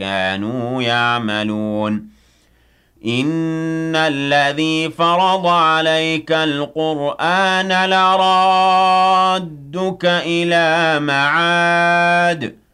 كانوا يعملون إن الذي فرض عليك القرآن لرادك إلى معاد